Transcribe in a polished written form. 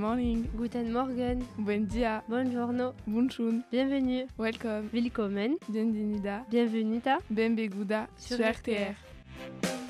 morning. Guten Morgen. Buen dia. Buongiorno. Bunshun. Bienvenue. Welcome. Willkommen. Bienvenida. Bienvenue. Benbeguda sur RTR.